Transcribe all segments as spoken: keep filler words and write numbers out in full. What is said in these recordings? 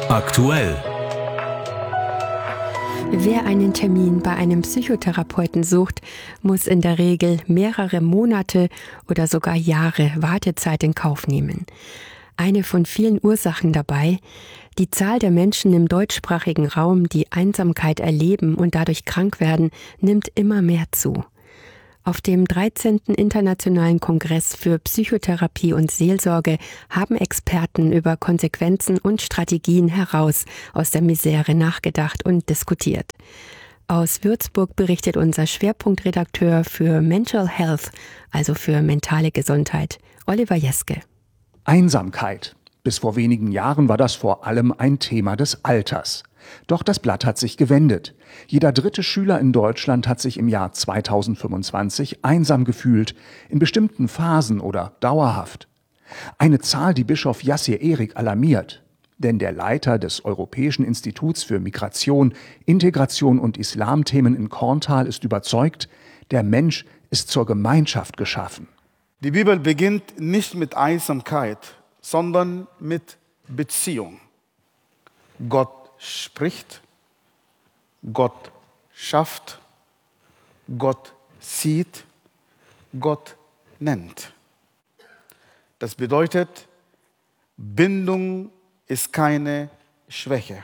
Aktuell. Wer einen Termin bei einem Psychotherapeuten sucht, muss in der Regel mehrere Monate oder sogar Jahre Wartezeit in Kauf nehmen. Eine von vielen Ursachen dabei: die Zahl der Menschen im deutschsprachigen Raum, die Einsamkeit erleben und dadurch krank werden, nimmt immer mehr zu. Auf dem dreizehnten Internationalen Kongress für Psychotherapie und Seelsorge haben Experten über Konsequenzen und Strategien heraus aus der Misere nachgedacht und diskutiert. Aus Würzburg berichtet unser Schwerpunktredakteur für Mental Health, also für mentale Gesundheit, Oliver Jeske. Einsamkeit. Bis vor wenigen Jahren war das vor allem ein Thema des Alters. Doch das Blatt hat sich gewendet. Jeder dritte Schüler in Deutschland hat sich im Jahr zweitausendfünfundzwanzig einsam gefühlt, in bestimmten Phasen oder dauerhaft. Eine Zahl, die Bischof Yassir Erik alarmiert. Denn der Leiter des Europäischen Instituts für Migration, Integration und Islamthemen in Korntal ist überzeugt, der Mensch ist zur Gemeinschaft geschaffen. Die Bibel beginnt nicht mit Einsamkeit, sondern mit Beziehung. Gott spricht, Gott schafft, Gott sieht, Gott nennt. Das bedeutet, Bindung ist keine Schwäche.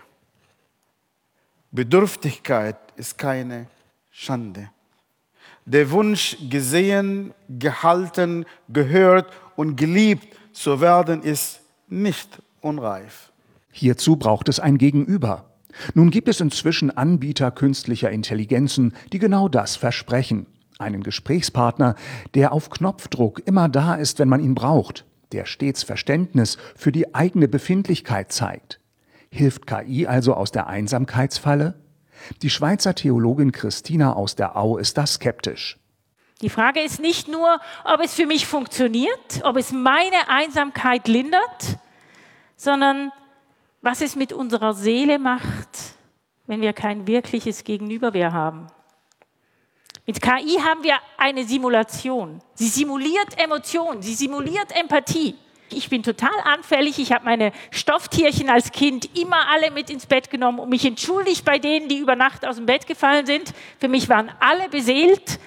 Bedürftigkeit ist keine Schande. Der Wunsch, gesehen, gehalten, gehört und geliebt zu werden, ist nicht unreif. Hierzu braucht es ein Gegenüber. Nun gibt es inzwischen Anbieter künstlicher Intelligenzen, die genau das versprechen. Einen Gesprächspartner, der auf Knopfdruck immer da ist, wenn man ihn braucht, der stets Verständnis für die eigene Befindlichkeit zeigt. Hilft K I also aus der Einsamkeitsfalle? Die Schweizer Theologin Christina aus der Au ist da skeptisch. Die Frage ist nicht nur, ob es für mich funktioniert, ob es meine Einsamkeit lindert, sondern was es mit unserer Seele macht, wenn wir kein wirkliches Gegenüber mehr haben. Mit K I haben wir eine Simulation. Sie simuliert Emotionen, sie simuliert Empathie. Ich bin total anfällig. Ich habe meine Stofftierchen als Kind immer alle mit ins Bett genommen und mich entschuldigt bei denen, die über Nacht aus dem Bett gefallen sind. Für mich waren alle beseelt.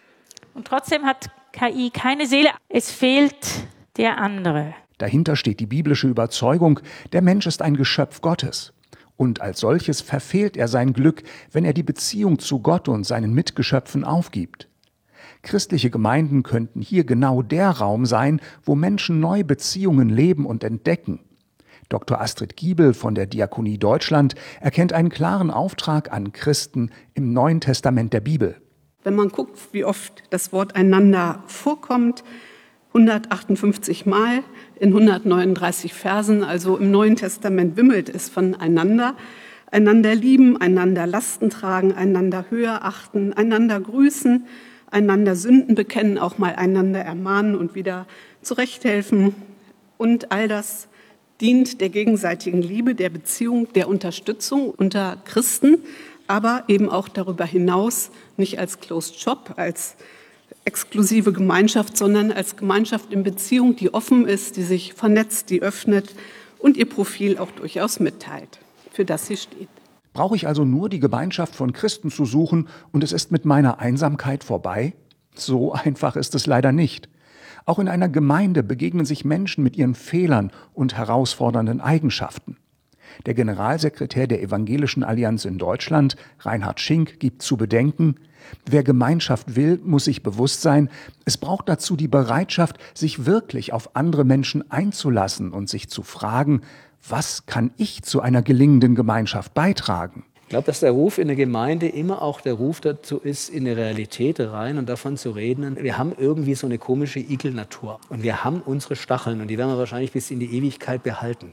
Und trotzdem hat K I keine Seele. Es fehlt der andere. Dahinter steht die biblische Überzeugung, der Mensch ist ein Geschöpf Gottes. Und als solches verfehlt er sein Glück, wenn er die Beziehung zu Gott und seinen Mitgeschöpfen aufgibt. Christliche Gemeinden könnten hier genau der Raum sein, wo Menschen neue Beziehungen leben und entdecken. Doktor Astrid Giebel von der Diakonie Deutschland erkennt einen klaren Auftrag an Christen im Neuen Testament der Bibel. Wenn man guckt, wie oft das Wort einander vorkommt, hundertachtundfünfzig Mal in hundertneununddreißig Versen, also im Neuen Testament wimmelt es von einander. Einander lieben, einander Lasten tragen, einander höher achten, einander grüßen, einander Sünden bekennen, auch mal einander ermahnen und wieder zurechthelfen. Und all das dient der gegenseitigen Liebe, der Beziehung, der Unterstützung unter Christen, aber eben auch darüber hinaus, nicht als Closed Shop, als exklusive Gemeinschaft, sondern als Gemeinschaft in Beziehung, die offen ist, die sich vernetzt, die öffnet und ihr Profil auch durchaus mitteilt, für das sie steht. Brauche ich also nur die Gemeinschaft von Christen zu suchen und es ist mit meiner Einsamkeit vorbei? So einfach ist es leider nicht. Auch in einer Gemeinde begegnen sich Menschen mit ihren Fehlern und herausfordernden Eigenschaften. Der Generalsekretär der Evangelischen Allianz in Deutschland, Reinhard Schink, gibt zu bedenken: Wer Gemeinschaft will, muss sich bewusst sein, es braucht dazu die Bereitschaft, sich wirklich auf andere Menschen einzulassen und sich zu fragen, was kann ich zu einer gelingenden Gemeinschaft beitragen? Ich glaube, dass der Ruf in der Gemeinde immer auch der Ruf dazu ist, in die Realität rein und davon zu reden. Wir haben irgendwie so eine komische Igelnatur und wir haben unsere Stacheln und die werden wir wahrscheinlich bis in die Ewigkeit behalten.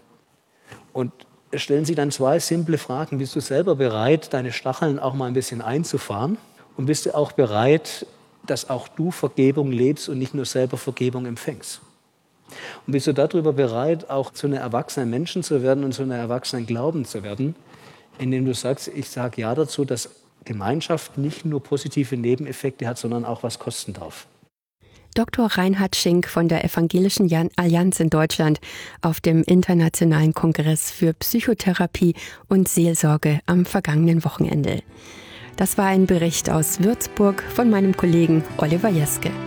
Und es stellen sich dann zwei simple Fragen. Bist du selber bereit, deine Stacheln auch mal ein bisschen einzufahren? Und bist du auch bereit, dass auch du Vergebung lebst und nicht nur selber Vergebung empfängst? Und bist du darüber bereit, auch zu einem erwachsenen Menschen zu werden und zu einem erwachsenen Glauben zu werden, indem du sagst, ich sage ja dazu, dass Gemeinschaft nicht nur positive Nebeneffekte hat, sondern auch was kosten darf? Doktor Reinhard Schenk von der Evangelischen Allianz in Deutschland auf dem Internationalen Kongress für Psychotherapie und Seelsorge am vergangenen Wochenende. Das war ein Bericht aus Würzburg von meinem Kollegen Oliver Jeske.